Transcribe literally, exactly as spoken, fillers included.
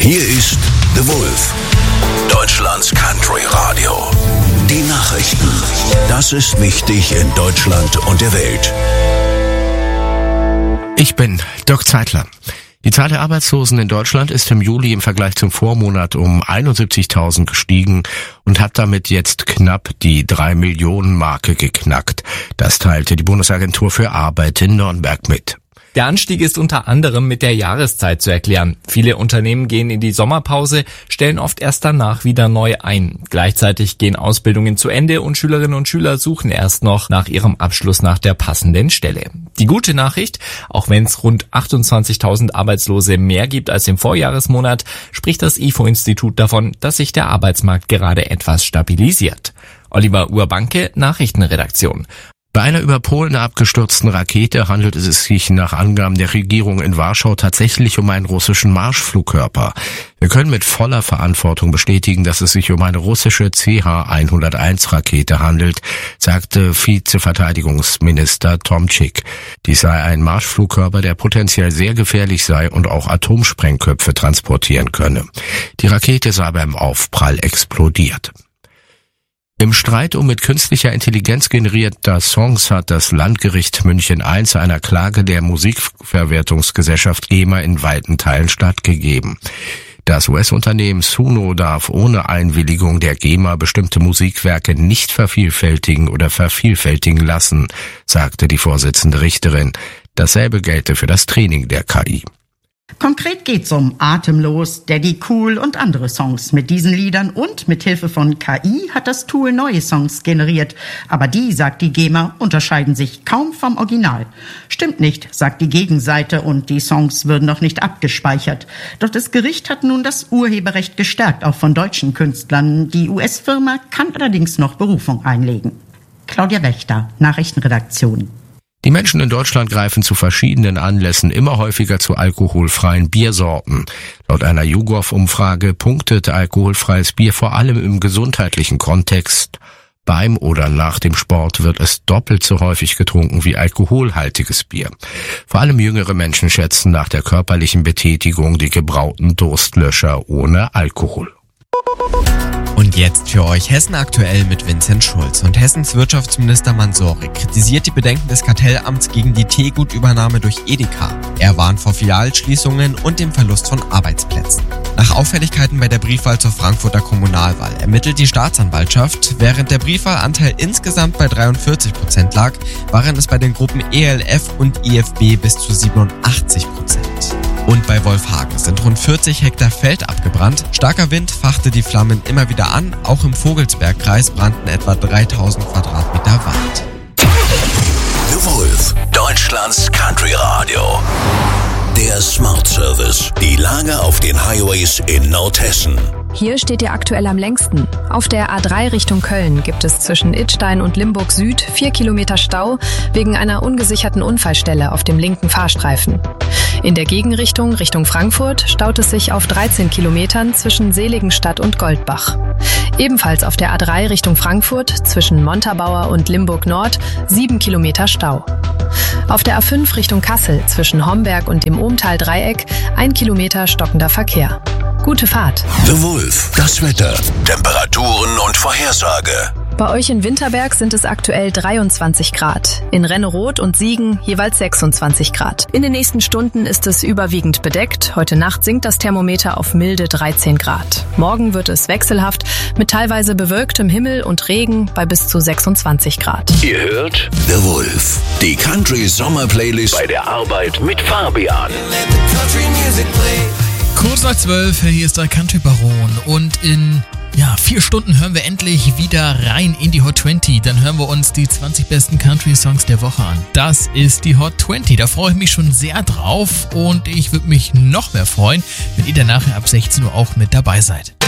Hier ist The Wolf, Deutschlands Country Radio. Die Nachrichten. Das ist wichtig in Deutschland und der Welt. Ich bin Dirk Zeitler. Die Zahl der Arbeitslosen in Deutschland ist im Juli im Vergleich zum Vormonat um einundsiebzigtausend gestiegen und hat damit jetzt knapp die drei Millionen Marke geknackt. Das teilte die Bundesagentur für Arbeit in Nürnberg mit. Der Anstieg ist unter anderem mit der Jahreszeit zu erklären. Viele Unternehmen gehen in die Sommerpause, stellen oft erst danach wieder neu ein. Gleichzeitig gehen Ausbildungen zu Ende und Schülerinnen und Schüler suchen erst noch nach ihrem Abschluss nach der passenden Stelle. Die gute Nachricht, auch wenn es rund achtundzwanzigtausend Arbeitslose mehr gibt als im Vorjahresmonat, spricht das I F O-Institut davon, dass sich der Arbeitsmarkt gerade etwas stabilisiert. Oliver Urbanke, Nachrichtenredaktion. Bei einer über Polen abgestürzten Rakete handelt es sich nach Angaben der Regierung in Warschau tatsächlich um einen russischen Marschflugkörper. Wir können mit voller Verantwortung bestätigen, dass es sich um eine russische C H hunderteins Rakete handelt, sagte Vizeverteidigungsminister Tomczyk. Dies sei ein Marschflugkörper, der potenziell sehr gefährlich sei und auch Atomsprengköpfe transportieren könne. Die Rakete sei beim Aufprall explodiert. Im Streit um mit künstlicher Intelligenz generierter Songs hat das Landgericht München eins einer Klage der Musikverwertungsgesellschaft GEMA in weiten Teilen stattgegeben. Das U S-Unternehmen Suno darf ohne Einwilligung der GEMA bestimmte Musikwerke nicht vervielfältigen oder vervielfältigen lassen, sagte die Vorsitzende Richterin. Dasselbe gelte für das Training der K I. Konkret geht's um Atemlos, Daddy Cool und andere Songs. Mit diesen Liedern und mit Hilfe von K I hat das Tool neue Songs generiert. Aber die, sagt die GEMA, unterscheiden sich kaum vom Original. Stimmt nicht, sagt die Gegenseite, und die Songs würden noch nicht abgespeichert. Doch das Gericht hat nun das Urheberrecht gestärkt, auch von deutschen Künstlern. Die U S-Firma kann allerdings noch Berufung einlegen. Claudia Wächter, Nachrichtenredaktion. Die Menschen in Deutschland greifen zu verschiedenen Anlässen immer häufiger zu alkoholfreien Biersorten. Laut einer YouGov-Umfrage punktet alkoholfreies Bier vor allem im gesundheitlichen Kontext. Beim oder nach dem Sport wird es doppelt so häufig getrunken wie alkoholhaltiges Bier. Vor allem jüngere Menschen schätzen nach der körperlichen Betätigung die gebrauten Durstlöscher ohne Alkohol. Und jetzt für euch Hessen aktuell mit Vincent Schulz. Und Hessens Wirtschaftsminister Mansory kritisiert die Bedenken des Kartellamts gegen die Teegut-Übernahme durch Edeka. Er warnt vor Filialschließungen und dem Verlust von Arbeitsplätzen. Nach Auffälligkeiten bei der Briefwahl zur Frankfurter Kommunalwahl ermittelt die Staatsanwaltschaft. Während der Briefwahlanteil insgesamt bei dreiundvierzig Prozent lag, waren es bei den Gruppen E L F und I F B bis zu siebenundachtzig Prozent. Und bei Wolfhagen sind rund vierzig Hektar Feld abgebrannt. Starker Wind fachte die Flammen immer wieder an. Auch im Vogelsbergkreis brannten etwa dreitausend Quadratmeter Wald. The Wolf, Deutschlands Country Radio. Der Smart Service. Die Lage auf den Highways in Nordhessen. Hier steht ihr aktuell am längsten. Auf der A drei Richtung Köln gibt es zwischen Idstein und Limburg Süd vier Kilometer Stau wegen einer ungesicherten Unfallstelle auf dem linken Fahrstreifen. In der Gegenrichtung Richtung Frankfurt staut es sich auf dreizehn Kilometern zwischen Seligenstadt und Goldbach. Ebenfalls auf der A drei Richtung Frankfurt zwischen Montabaur und Limburg Nord sieben Kilometer Stau. Auf der A fünf Richtung Kassel zwischen Homberg und dem Ohmtal-Dreieck ein Kilometer stockender Verkehr. Gute Fahrt. The Wolf, das Wetter, Temperaturen und Vorhersage. Bei euch in Winterberg sind es aktuell dreiundzwanzig Grad. In Renneroth und Siegen jeweils sechsundzwanzig Grad. In den nächsten Stunden ist es überwiegend bedeckt. Heute Nacht sinkt das Thermometer auf milde dreizehn Grad. Morgen wird es wechselhaft mit teilweise bewölktem Himmel und Regen bei bis zu sechsundzwanzig Grad. Ihr hört The Wolf, die Country Sommer Playlist bei der Arbeit mit Fabian. Kurz nach zwölf, hier ist der Country Baron und in ja, vier Stunden hören wir endlich wieder rein in die Hot zwanzig. Dann hören wir uns die zwanzig besten Country-Songs der Woche an. Das ist die Hot zwanzig. Da freue ich mich schon sehr drauf und ich würde mich noch mehr freuen, wenn ihr dann nachher ab sechzehn Uhr auch mit dabei seid.